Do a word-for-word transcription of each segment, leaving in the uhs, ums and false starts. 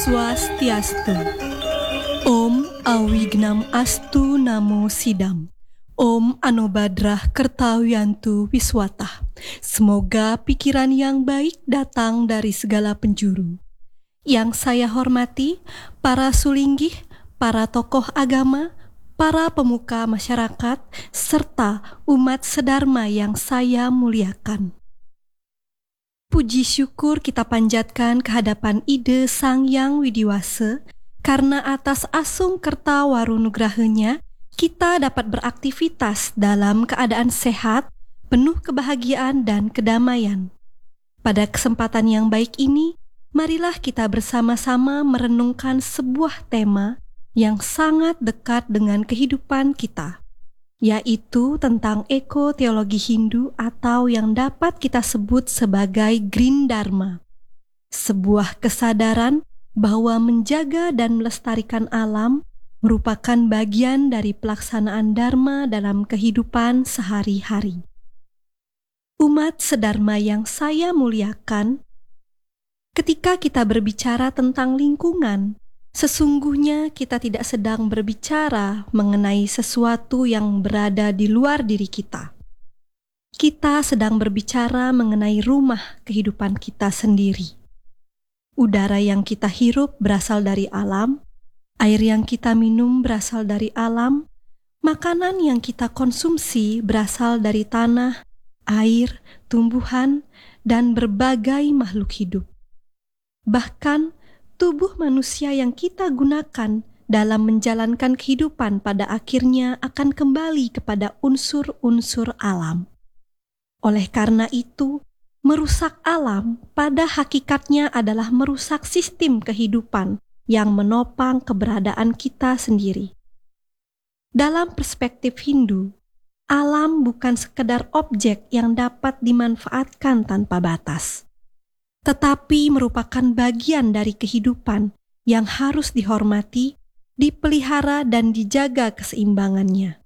Swastiastu. Om Awignam Astu Namo Sidam. Om Anobadrah Kertawiantu Wiswatah. Semoga pikiran yang baik datang dari segala penjuru. Yang saya hormati, para sulinggih, para tokoh agama, para pemuka masyarakat, serta umat sedharma yang saya muliakan. Puji syukur kita panjatkan kehadapan Ide Sang Yang Widiwasa, karena atas asung kerta warunugrahanya, kita dapat beraktivitas dalam keadaan sehat, penuh kebahagiaan dan kedamaian. Pada kesempatan yang baik ini, marilah kita bersama-sama merenungkan sebuah tema yang sangat dekat dengan kehidupan kita, yaitu tentang eko-teologi Hindu atau yang dapat kita sebut sebagai Green Dharma. Sebuah kesadaran bahwa menjaga dan melestarikan alam merupakan bagian dari pelaksanaan Dharma dalam kehidupan sehari-hari. Umat sedharma yang saya muliakan, ketika kita berbicara tentang lingkungan, sesungguhnya kita tidak sedang berbicara mengenai sesuatu yang berada di luar diri kita. Kita sedang berbicara mengenai rumah kehidupan kita sendiri. Udara yang kita hirup berasal dari alam, air yang kita minum berasal dari alam, makanan yang kita konsumsi berasal dari tanah, air, tumbuhan, dan berbagai makhluk hidup. Bahkan tubuh manusia yang kita gunakan dalam menjalankan kehidupan pada akhirnya akan kembali kepada unsur-unsur alam. Oleh karena itu, merusak alam pada hakikatnya adalah merusak sistem kehidupan yang menopang keberadaan kita sendiri. Dalam perspektif Hindu, alam bukan sekedar objek yang dapat dimanfaatkan tanpa batas, tetapi merupakan bagian dari kehidupan yang harus dihormati, dipelihara, dan dijaga keseimbangannya.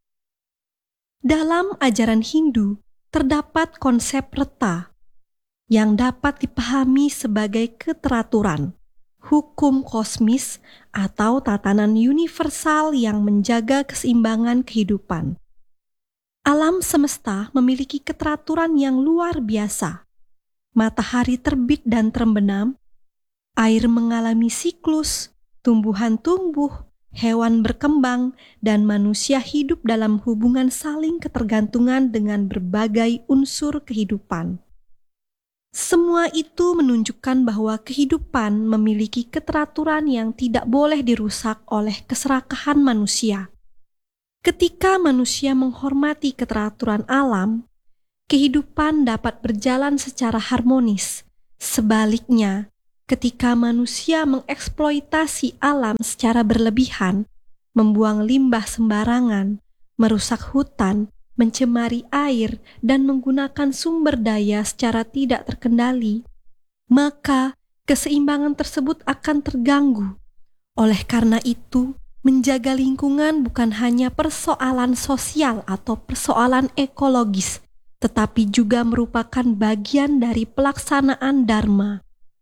Dalam ajaran Hindu, terdapat konsep reta yang dapat dipahami sebagai keteraturan, hukum kosmis, atau tatanan universal yang menjaga keseimbangan kehidupan. Alam semesta memiliki keteraturan yang luar biasa. Matahari terbit dan terbenam, air mengalami siklus, tumbuhan tumbuh, hewan berkembang, dan manusia hidup dalam hubungan saling ketergantungan dengan berbagai unsur kehidupan. Semua itu menunjukkan bahwa kehidupan memiliki keteraturan yang tidak boleh dirusak oleh keserakahan manusia. Ketika manusia menghormati keteraturan alam, kehidupan dapat berjalan secara harmonis. Sebaliknya, ketika manusia mengeksploitasi alam secara berlebihan, membuang limbah sembarangan, merusak hutan, mencemari air, dan menggunakan sumber daya secara tidak terkendali, maka keseimbangan tersebut akan terganggu. Oleh karena itu, menjaga lingkungan bukan hanya persoalan sosial atau persoalan ekologis, tetapi juga merupakan bagian dari pelaksanaan Dharma.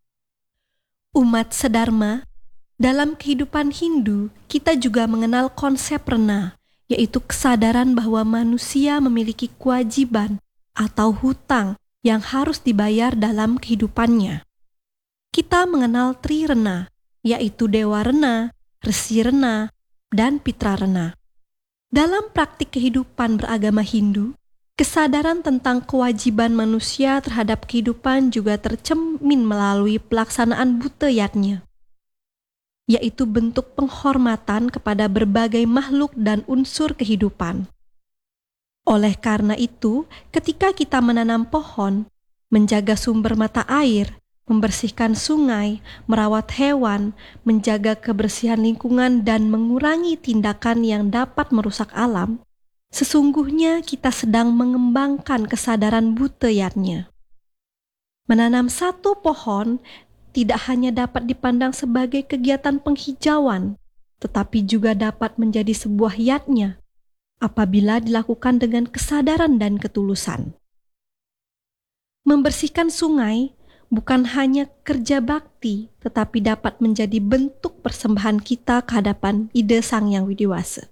Umat sedharma, dalam kehidupan Hindu, kita juga mengenal konsep rena, yaitu kesadaran bahwa manusia memiliki kewajiban atau hutang yang harus dibayar dalam kehidupannya. Kita mengenal Tri Rena, yaitu Dewa Rena, Resi Rena, dan Pitra Rena. Dalam praktik kehidupan beragama Hindu, kesadaran tentang kewajiban manusia terhadap kehidupan juga tercermin melalui pelaksanaan Bhuteyatnya, yaitu bentuk penghormatan kepada berbagai makhluk dan unsur kehidupan. Oleh karena itu, ketika kita menanam pohon, menjaga sumber mata air, membersihkan sungai, merawat hewan, menjaga kebersihan lingkungan, dan mengurangi tindakan yang dapat merusak alam, sesungguhnya kita sedang mengembangkan kesadaran Bhuteyatnya. Menanam satu pohon tidak hanya dapat dipandang sebagai kegiatan penghijauan, tetapi juga dapat menjadi sebuah yatnya apabila dilakukan dengan kesadaran dan ketulusan. Membersihkan sungai bukan hanya kerja bakti, tetapi dapat menjadi bentuk persembahan kita ke hadapan ide Sang Yang Widiwasa.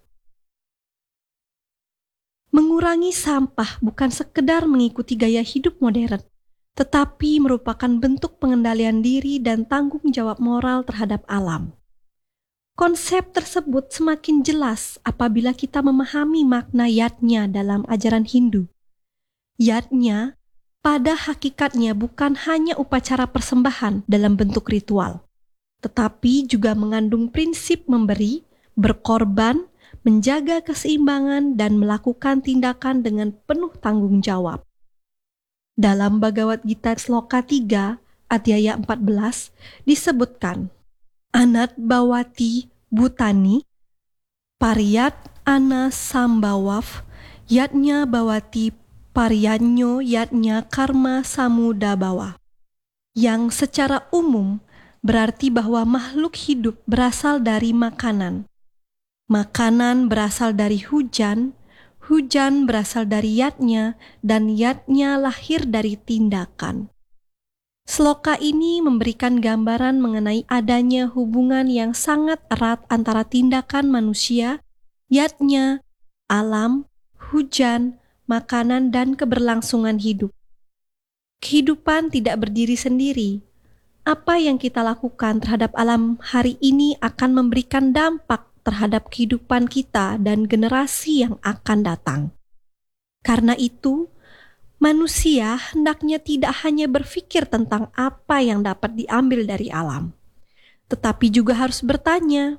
Mengurangi sampah bukan sekedar mengikuti gaya hidup modern, tetapi merupakan bentuk pengendalian diri dan tanggung jawab moral terhadap alam. Konsep tersebut semakin jelas apabila kita memahami makna yatnya dalam ajaran Hindu. Yatnya pada hakikatnya bukan hanya upacara persembahan dalam bentuk ritual, tetapi juga mengandung prinsip memberi, berkorban, menjaga keseimbangan, dan melakukan tindakan dengan penuh tanggung jawab. Dalam Bhagavad Gita Sloka tiga, Adhyaya empat belas, disebutkan, Anat Bhavati Bhutani, Paryat Ana Sambhawav, Yatnya Bhavati Paryanyo Yatnya Karma Samudabawa, yang secara umum berarti bahwa makhluk hidup berasal dari makanan. Makanan berasal dari hujan, hujan berasal dari yatnya, dan yatnya lahir dari tindakan. Sloka ini memberikan gambaran mengenai adanya hubungan yang sangat erat antara tindakan manusia, yatnya, alam, hujan, makanan, dan keberlangsungan hidup. Kehidupan tidak berdiri sendiri. Apa yang kita lakukan terhadap alam hari ini akan memberikan dampak terhadap kehidupan kita dan generasi yang akan datang. Karena itu, manusia hendaknya tidak hanya berpikir tentang apa yang dapat diambil dari alam, tetapi juga harus bertanya,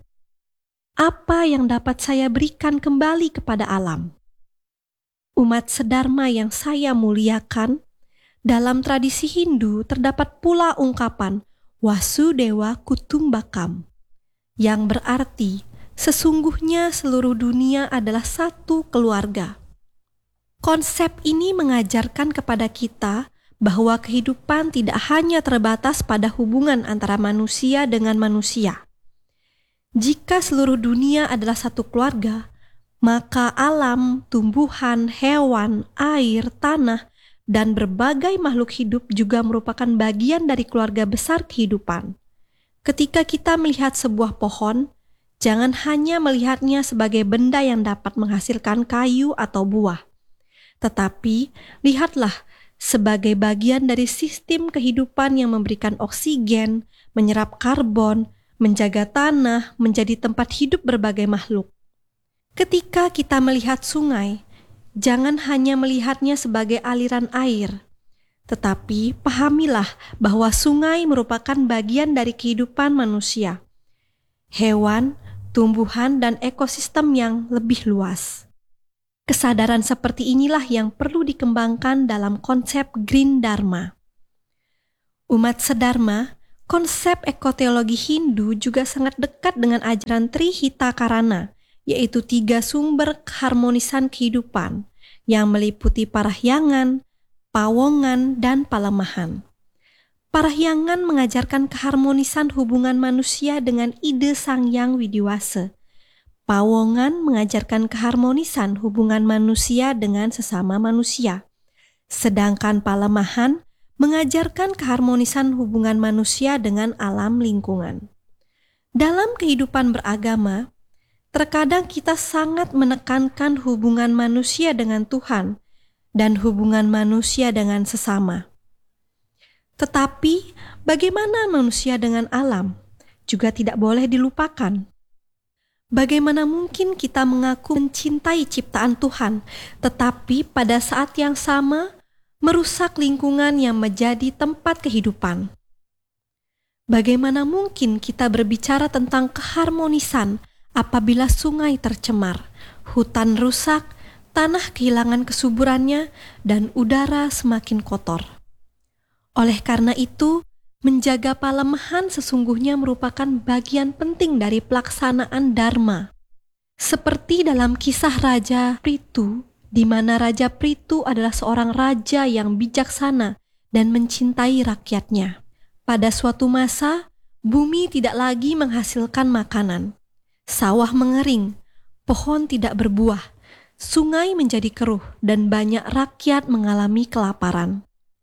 apa yang dapat saya berikan kembali kepada alam? Umat sedharma yang saya muliakan, dalam tradisi Hindu terdapat pula ungkapan Wasudewa Kutumbakam, yang berarti sesungguhnya seluruh dunia adalah satu keluarga. Konsep ini mengajarkan kepada kita bahwa kehidupan tidak hanya terbatas pada hubungan antara manusia dengan manusia. Jika seluruh dunia adalah satu keluarga, maka alam, tumbuhan, hewan, air, tanah, dan berbagai makhluk hidup juga merupakan bagian dari keluarga besar kehidupan. Ketika kita melihat sebuah pohon, jangan hanya melihatnya sebagai benda yang dapat menghasilkan kayu atau buah, tetapi lihatlah sebagai bagian dari sistem kehidupan yang memberikan oksigen, menyerap karbon, menjaga tanah, menjadi tempat hidup berbagai makhluk. Ketika kita melihat sungai, jangan hanya melihatnya sebagai aliran air, tetapi pahamilah bahwa sungai merupakan bagian dari kehidupan manusia, hewan, tumbuhan, dan ekosistem yang lebih luas. Kesadaran seperti inilah yang perlu dikembangkan dalam konsep Green Dharma. Umat sedharma, konsep ekoteologi Hindu juga sangat dekat dengan ajaran Trihita-karana, yaitu tiga sumber keharmonisan kehidupan yang meliputi parahyangan, pawongan, dan palemahan. Parahyangan mengajarkan keharmonisan hubungan manusia dengan ide Sang Yang Widiwasa. Pawongan mengajarkan keharmonisan hubungan manusia dengan sesama manusia. Sedangkan palemahan mengajarkan keharmonisan hubungan manusia dengan alam lingkungan. Dalam kehidupan beragama, terkadang kita sangat menekankan hubungan manusia dengan Tuhan dan hubungan manusia dengan sesama. Tetapi bagaimana manusia dengan alam juga tidak boleh dilupakan. Bagaimana mungkin kita mengaku mencintai ciptaan Tuhan, tetapi pada saat yang sama merusak lingkungan yang menjadi tempat kehidupan? Bagaimana mungkin kita berbicara tentang keharmonisan apabila sungai tercemar, hutan rusak, tanah kehilangan kesuburannya, dan udara semakin kotor? Oleh karena itu, menjaga palemahan sesungguhnya merupakan bagian penting dari pelaksanaan Dharma. Seperti dalam kisah Raja Prithu, di mana Raja Prithu adalah seorang raja yang bijaksana dan mencintai rakyatnya. Pada suatu masa, bumi tidak lagi menghasilkan makanan. Sawah mengering, pohon tidak berbuah, sungai menjadi keruh, dan banyak rakyat mengalami kelaparan.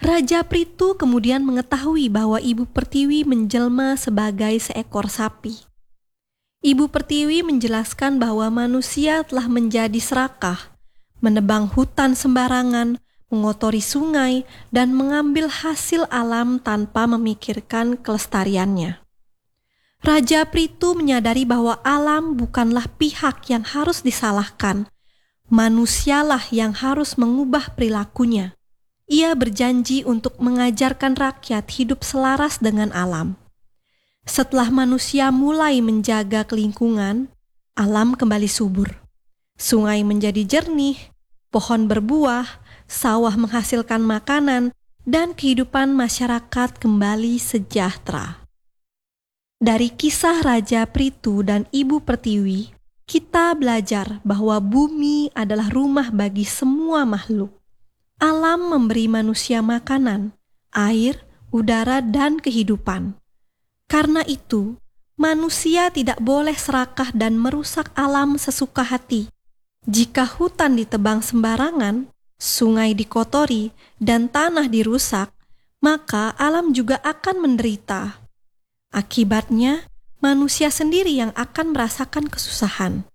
Raja Pritu kemudian mengetahui bahwa Ibu Pertiwi menjelma sebagai seekor sapi. Ibu Pertiwi menjelaskan bahwa manusia telah menjadi serakah, menebang hutan sembarangan, mengotori sungai, dan mengambil hasil alam tanpa memikirkan kelestariannya. Raja Pritu menyadari bahwa alam bukanlah pihak yang harus disalahkan, manusialah yang harus mengubah perilakunya. Ia berjanji untuk mengajarkan rakyat hidup selaras dengan alam. Setelah manusia mulai menjaga lingkungan, alam kembali subur. Sungai menjadi jernih, pohon berbuah, sawah menghasilkan makanan, dan kehidupan masyarakat kembali sejahtera. Dari kisah Raja Pritu dan Ibu Pertiwi, kita belajar bahwa bumi adalah rumah bagi semua makhluk. Alam memberi manusia makanan, air, udara, dan kehidupan. Karena itu, manusia tidak boleh serakah dan merusak alam sesuka hati. Jika hutan ditebang sembarangan, sungai dikotori, dan tanah dirusak, maka alam juga akan menderita. Akibatnya, manusia sendiri yang akan merasakan kesusahan.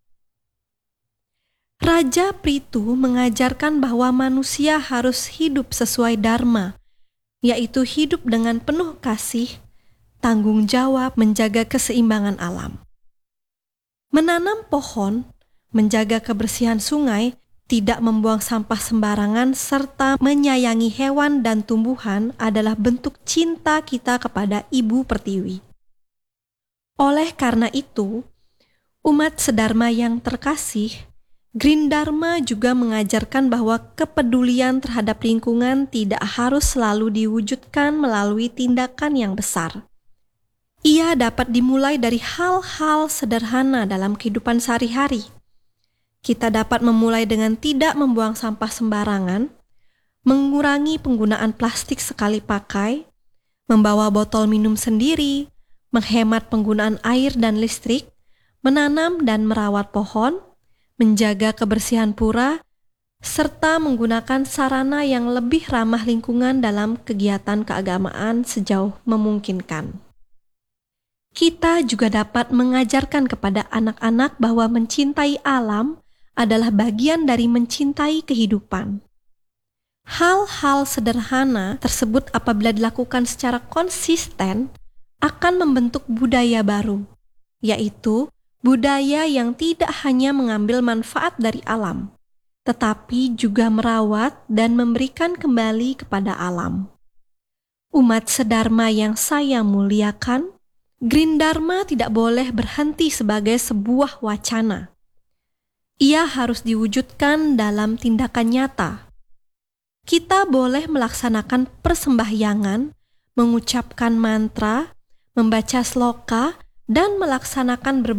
Raja Pritu mengajarkan bahwa manusia harus hidup sesuai dharma, yaitu hidup dengan penuh kasih, tanggung jawab menjaga keseimbangan alam. Menanam pohon, menjaga kebersihan sungai, tidak membuang sampah sembarangan, serta menyayangi hewan dan tumbuhan adalah bentuk cinta kita kepada Ibu Pertiwi. Oleh karena itu, umat sedharma yang terkasih, Green Dharma juga mengajarkan bahwa kepedulian terhadap lingkungan tidak harus selalu diwujudkan melalui tindakan yang besar. Ia dapat dimulai dari hal-hal sederhana dalam kehidupan sehari-hari. Kita dapat memulai dengan tidak membuang sampah sembarangan, mengurangi penggunaan plastik sekali pakai, membawa botol minum sendiri, menghemat penggunaan air dan listrik, menanam dan merawat pohon, menjaga kebersihan pura, serta menggunakan sarana yang lebih ramah lingkungan dalam kegiatan keagamaan sejauh memungkinkan. Kita juga dapat mengajarkan kepada anak-anak bahwa mencintai alam adalah bagian dari mencintai kehidupan. Hal-hal sederhana tersebut apabila dilakukan secara konsisten akan membentuk budaya baru, yaitu budaya yang tidak hanya mengambil manfaat dari alam, tetapi juga merawat dan memberikan kembali kepada alam. Umat sedharma yang saya muliakan, Green Dharma tidak boleh berhenti sebagai sebuah wacana. Ia harus diwujudkan dalam tindakan nyata. Kita boleh melaksanakan persembahyangan, mengucapkan mantra, membaca sloka, dan melaksanakan berbagai